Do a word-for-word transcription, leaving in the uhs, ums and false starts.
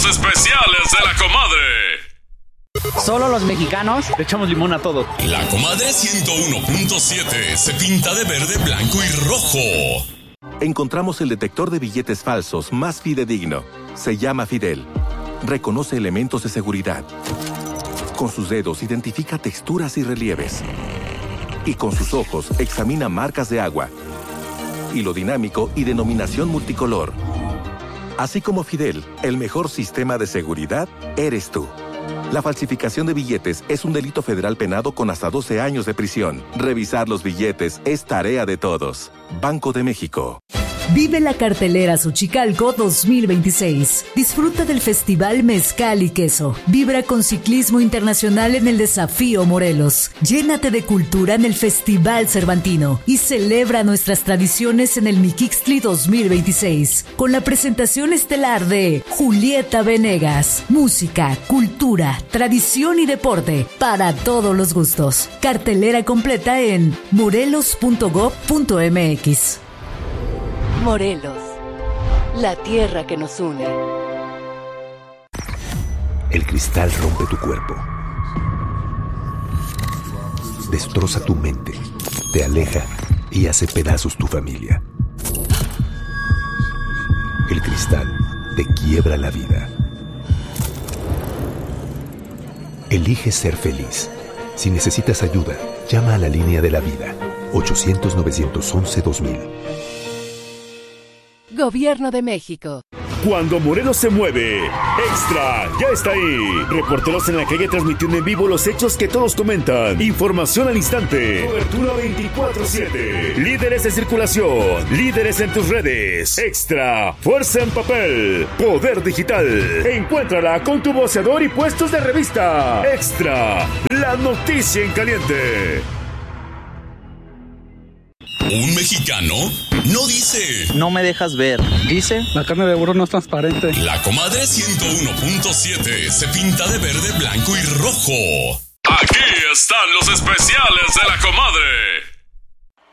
especiales de La Comadre. Solo los mexicanos le echamos limón a todo. La Comadre ciento uno punto siete se pinta de verde, blanco y rojo. Encontramos el detector de billetes falsos más fidedigno. Se llama Fidel. Reconoce elementos de seguridad. Con sus dedos identifica texturas y relieves. Y con sus ojos examina marcas de agua, hilo dinámico y denominación multicolor. Así como Fidel, el mejor sistema de seguridad eres tú. La falsificación de billetes es un delito federal penado con hasta doce años de prisión. Revisar los billetes es tarea de todos. Banco de México. Vive la cartelera Xochicalco dos mil veintiséis. Disfruta del Festival Mezcal y Queso. Vibra con ciclismo internacional en el Desafío Morelos. Llénate de cultura en el Festival Cervantino. Y celebra nuestras tradiciones en el Miquixtli dos mil veintiséis. Con la presentación estelar de Julieta Venegas. Música, cultura, tradición y deporte para todos los gustos. Cartelera completa en morelos punto gob punto mx. Morelos, la tierra que nos une. El cristal rompe tu cuerpo, destroza tu mente, te aleja y hace pedazos tu familia. El cristal te quiebra la vida. Elige ser feliz. Si necesitas ayuda, llama a la línea de la vida, ochocientos, novecientos once, dos mil. Gobierno de México. Cuando Morelos se mueve, Extra ya está ahí. Reporteros en la calle transmitiendo en vivo los hechos que todos comentan. Información al instante. Cobertura veinticuatro siete. Líderes de circulación. Líderes en tus redes. Extra. Fuerza en papel. Poder digital. Encuéntrala con tu voceador y puestos de revista. Extra. La noticia en caliente. Un mexicano no dice: no me dejas ver. Dice: la carne de burro no es transparente. La Comadre ciento uno punto siete se pinta de verde, blanco y rojo. Aquí están los especiales de La Comadre.